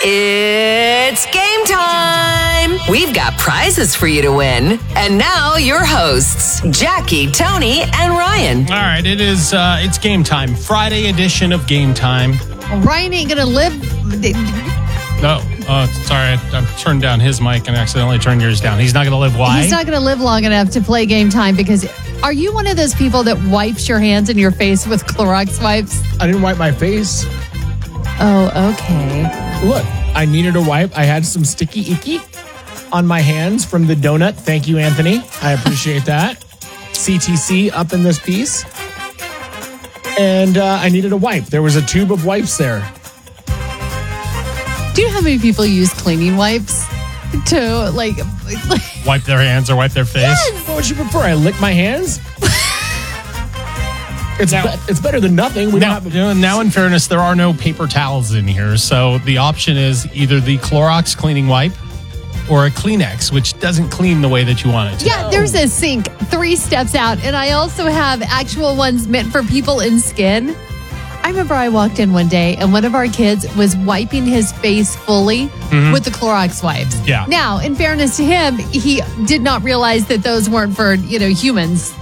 It's game time! We've got prizes for you to win. And now your hosts, Jackie, Tony, and Ryan. All right, it's game time. Friday edition of Game Time. Ryan ain't gonna live. Sorry, I turned down his mic and accidentally turned yours down. He's not gonna live. Why? He's not gonna live long enough to play Game Time because are you one of those people that wipes your hands and your face with Clorox wipes? I didn't wipe my face. Oh, okay. Look, I needed a wipe. I had some sticky icky on my hands from the donut. Thank you, Anthony. I appreciate that. CTC up in this piece. And I needed a wipe. There was a tube of wipes there. Do you know how many people use cleaning wipes to like wipe their hands or wipe their face? Yes. What would you prefer? I lick my hands? It's better than nothing. Now, in fairness, there are no paper towels in here. So the option is either the Clorox cleaning wipe or a Kleenex, which doesn't clean the way that you want it to. Yeah, there's a sink 3 steps out. And I also have actual ones meant for people in skin. I remember I walked in one day and one of our kids was wiping his face fully with the Clorox wipes. Yeah. Now, in fairness to him, he did not realize that those weren't for, humans.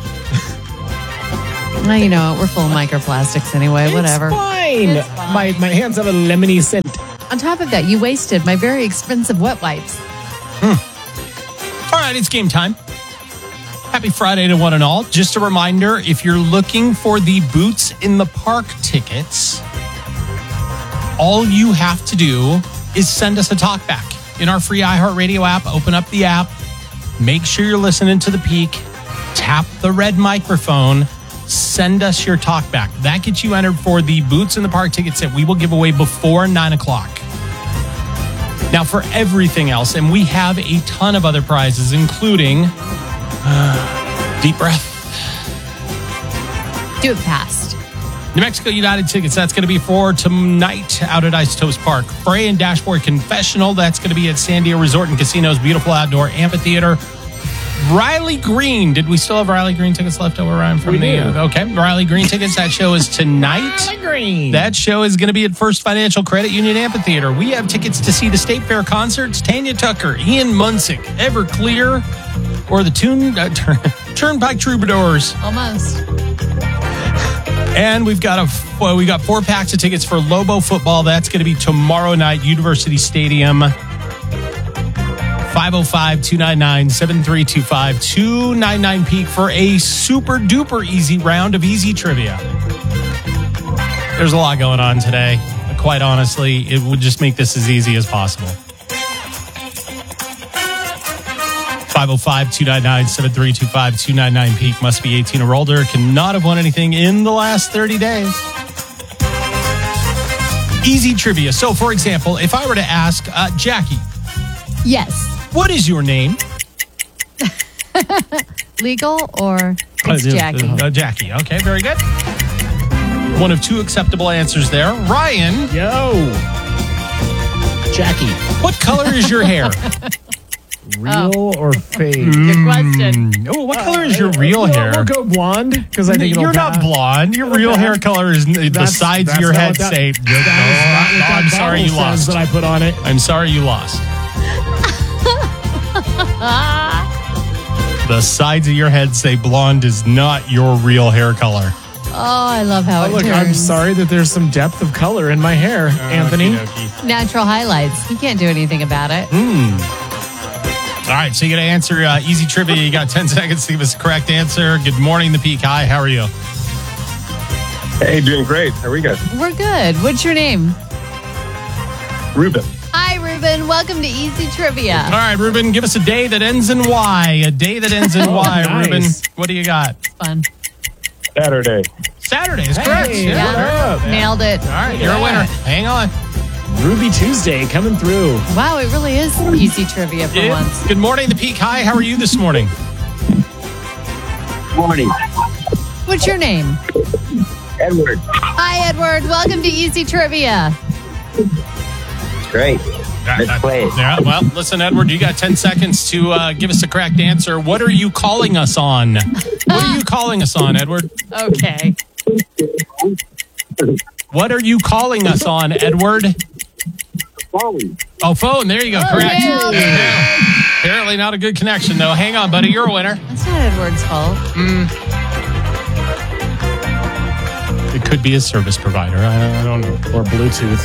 Well, we're full of microplastics anyway, whatever. It's fine. It's fine. My hands have a lemony scent. On top of that, you wasted my very expensive wet wipes. All right, it's game time. Happy Friday to one and all. Just a reminder, if you're looking for the Boots in the Park tickets, all you have to do is send us a talkback in our free iHeartRadio app. Open up the app. Make sure you're listening to the Peak. Tap the red microphone. Send us your talkback. That gets you entered for the Boots in the Park tickets that we will give away before 9 o'clock. Now, for everything else, and we have a ton of other prizes, including... deep breath. Do it fast. New Mexico United tickets, that's going to be for tonight out at Isotopes Park. Bray and Dashboard Confessional, that's going to be at Sandia Resort and Casino's beautiful outdoor amphitheater. Riley Green. Did we still have Riley Green tickets left over, Ryan? We do. Okay, Riley Green tickets. That show is tonight. Riley Green. That show is going to be at First Financial Credit Union Amphitheater. We have tickets to see the State Fair concerts. Tanya Tucker, Ian Munsick, Everclear, or the Turnpike Troubadours. Almost. And we got 4 packs of tickets for Lobo football. That's going to be tomorrow night, University Stadium. 505-299-7325, 299 Peak for a super duper easy round of easy trivia. There's a lot going on today. Quite honestly, it would just make this as easy as possible. 505-299-7325, 299 Peak. Must be 18 or older. Cannot have won anything in the last 30 days. Easy trivia. So, for example, if I were to ask Jackie. Yes. What is your name? Legal or it's Jackie? Jackie. Okay, very good. One of 2 acceptable answers there. Ryan. Yo. Jackie. What color is your hair? Real or fake? Good question. Oh, what color is your real hair? We'll go blonde because I think you're not blonde. Your real hair color is the sides of your head say. I'm sorry you lost. That I put on it. I'm sorry you lost. The sides of your head say blonde is not your real hair color. Oh, I love how it Look, turns. I'm sorry that there's some depth of color in my hair, Anthony. Okey-dokey. Natural highlights. You can't do anything about it. All right, so you got to answer easy trivia. You got 10 seconds to give us the correct answer. Good morning, the Peak. Hi, how are you? Hey, doing great. How are you guys? We're good. What's your name? Ruben. Hi, Ruben. Welcome to Easy Trivia. All right, Ruben, give us a day that ends in Y. A day that ends in Y, nice. Ruben. What do you got? Fun. Saturday. Saturday is correct. Hey, Yeah. what up? Nailed it. All right, you're a winner. Hang on. Ruby Tuesday coming through. Wow, it really is easy trivia for once. Good morning, the Peak. Hi, how are you this morning? Morning. What's your name? Edward. Hi, Edward. Welcome to Easy Trivia. Great. Let's play it. Yeah, well, listen, Edward, you got 10 seconds to give us the correct answer. What are you calling us on? What are you calling us on, Edward? Okay. What are you calling us on, Edward? phone. Oh, phone. There you go. Correct. yeah. Yeah. Apparently not a good connection, though. Hang on, buddy. You're a winner. That's not Edward's fault. It could be a service provider. I don't know. Or Bluetooth.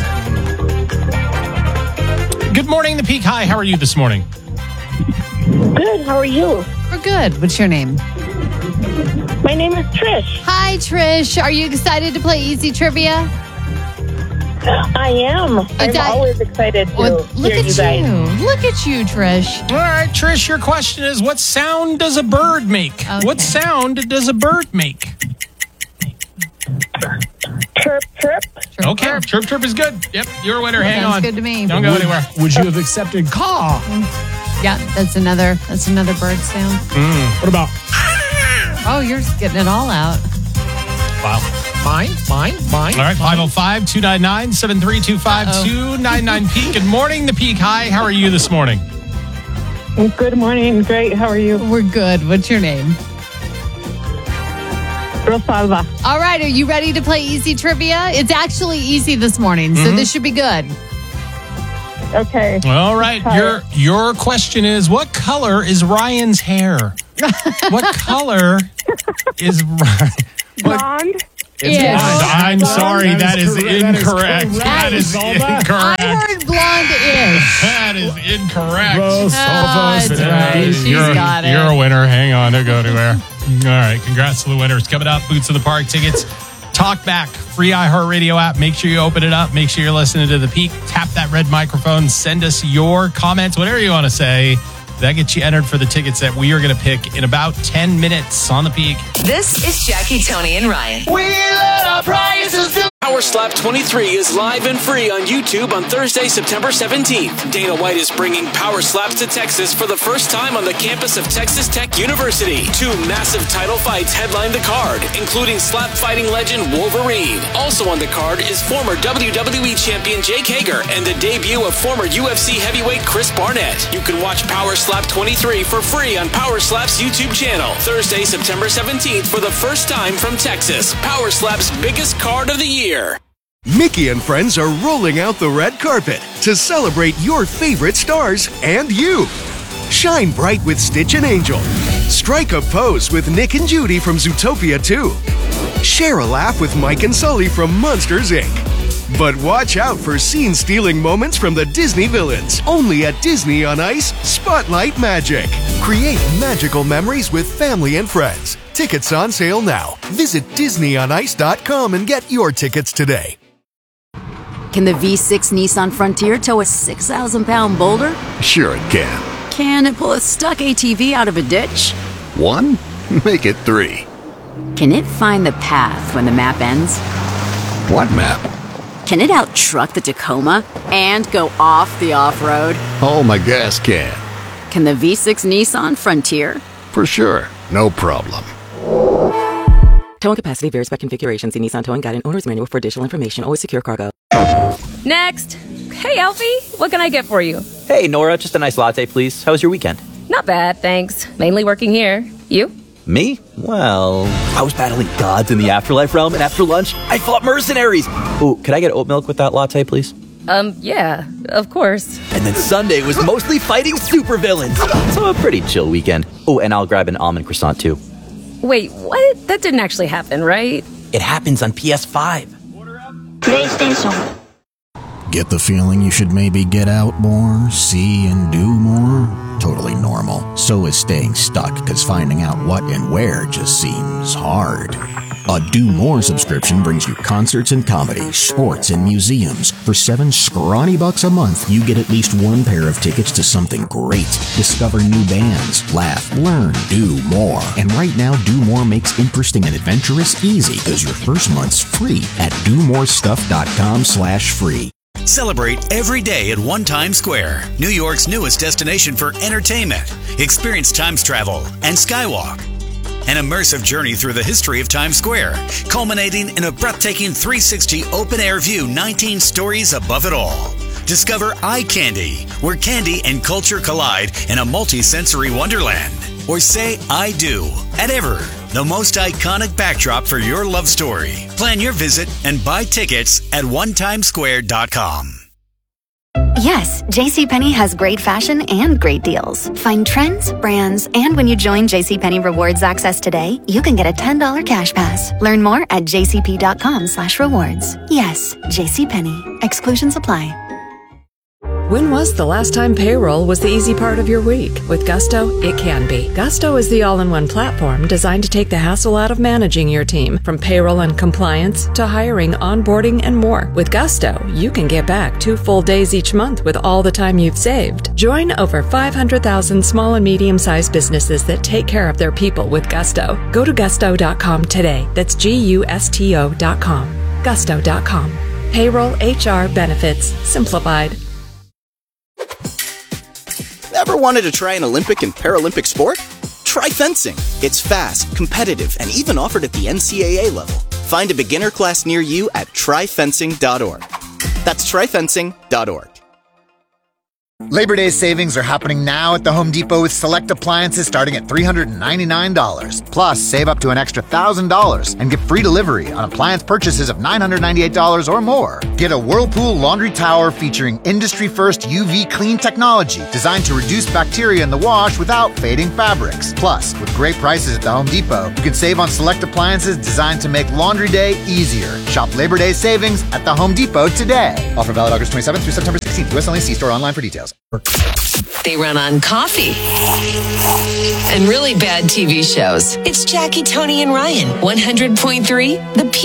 Good morning, the Peak High. How are you this morning? Good. How are you? We're good. What's your name? My name is Trish. Hi, Trish. Are you excited to play Easy Trivia? I am. I'm always excited to Look hear at you guys. Look at you, Trish. All right, Trish, your question is, what sound does a bird make? Okay. What sound does a bird make? Chirp, chirp. Okay, chirp, chirp is good. Yep, you're a winner. Hang Sounds on. good to me. Don't go anywhere. Would you have accepted caw? Yeah, that's another bird sound. What about Oh, you're just getting it all out. Wow. mine? All right, 505-299-7325-299 Peak. Good morning, the Peak High. How are you this morning? Good morning. Great. How are you? We're good. What's your name? Rosalba. All right, are you ready to play Easy Trivia? It's actually easy this morning, so this should be good. Okay. All right, your question is, what color is Ryan's hair? What color is Ryan? Blonde. Yes. I'm sorry, that is incorrect. That is correct. incorrect. I heard blonde-ish. That is incorrect. That's right. She's got it. You're a winner. Hang on, don't go anywhere. All right, congrats to the winners. Coming up, Boots in the Park tickets. Talk back, free iHeartRadio app. Make sure you open it up. Make sure you're listening to the Peak. Tap that red microphone. Send us your comments, whatever you want to say. That gets you entered for the tickets that we are going to pick in about 10 minutes on the Peak. This is Jackie, Tony, and Ryan. Power Slap 23 is live and free on YouTube on Thursday, September 17th. Dana White is bringing Power Slaps to Texas for the first time on the campus of Texas Tech University. 2 massive title fights headline the card, including slap fighting legend Wolverine. Also on the card is former WWE champion Jake Hager and the debut of former UFC heavyweight Chris Barnett. You can watch Power Slap 23 for free on Power Slap's YouTube channel. Thursday, September 17th for the first time from Texas. Power Slap's biggest card of the year. Mickey and friends are rolling out the red carpet to celebrate your favorite stars and you. Shine bright with Stitch and Angel. Strike a pose with Nick and Judy from Zootopia 2. Share a laugh with Mike and Sully from Monsters, Inc. But watch out for scene-stealing moments from the Disney villains. Only at Disney on Ice, Spotlight Magic. Create magical memories with family and friends. Tickets on sale now. Visit DisneyOnIce.com and get your tickets today. Can the V6 Nissan Frontier tow a 6,000-pound boulder? Sure it can. Can it pull a stuck ATV out of a ditch? 1? Make it 3. Can it find the path when the map ends? What map? Can it out-truck the Tacoma and go off the off-road? Oh, my gas can. Can the V6 Nissan Frontier? For sure. No problem. Towing capacity varies by configuration. See Nissan Towing Guide and Owner's Manual for additional information. Always secure cargo. Next. Hey, Alfie. What can I get for you? Hey, Nora. Just a nice latte, please. How was your weekend? Not bad, thanks. Mainly working here. You? Me? Well, I was battling gods in the afterlife realm, and after lunch, I fought mercenaries. Oh, could I get oat milk with that latte, please? Yeah, of course. And then Sunday was mostly fighting supervillains. So a pretty chill weekend. Oh, and I'll grab an almond croissant, too. Wait, what? That didn't actually happen, right? It happens on PS5. PlayStation. Get the feeling you should maybe get out more, see and do more? Totally normal. So is staying stuck, because finding out what and where just seems hard. A Do More subscription brings you concerts and comedy, sports and museums. For $7 scrawny bucks a month, you get at least 1 pair of tickets to something great. Discover new bands, laugh, learn, do more. And right now, Do More makes interesting and adventurous easy, because your first month's free at domorestuff.com/free. Celebrate every day at One Times Square, New York's newest destination for entertainment. Experience Times travel and Skywalk. An immersive journey through the history of Times Square, culminating in a breathtaking 360 open-air view 19 stories above it all. Discover Eye Candy, where candy and culture collide in a multi-sensory wonderland. Or say I do at Ever, the most iconic backdrop for your love story. Plan your visit and buy tickets at onetimesquare.com. Yes, JCPenney has great fashion and great deals. Find trends, brands, and when you join JCPenney Rewards Access today, you can get a $10 cash pass. Learn more at jcp.com/rewards. Yes, JCPenney. Exclusions apply. When was the last time payroll was the easy part of your week? With Gusto, it can be. Gusto is the all-in-one platform designed to take the hassle out of managing your team, from payroll and compliance to hiring, onboarding, and more. With Gusto, you can get back 2 full days each month with all the time you've saved. Join over 500,000 small and medium-sized businesses that take care of their people with Gusto. Go to gusto.com today. That's GUSTO.com. Gusto.com. Payroll, HR, benefits, simplified. Ever wanted to try an Olympic and Paralympic sport? Try fencing. It's fast, competitive, and even offered at the NCAA level. Find a beginner class near you at tryfencing.org. That's tryfencing.org. Labor Day savings are happening now at the Home Depot with select appliances starting at $399. Plus, save up to an extra $1,000 and get free delivery on appliance purchases of $998 or more. Get a Whirlpool laundry tower featuring industry-first UV clean technology designed to reduce bacteria in the wash without fading fabrics. Plus, with great prices at the Home Depot, you can save on select appliances designed to make laundry day easier. Shop Labor Day savings at the Home Depot today. Offer valid August 27th through September 16th. U.S. only. See store online for details. They run on coffee and really bad TV shows. It's Jackie, Tony, and Ryan. 100.3 The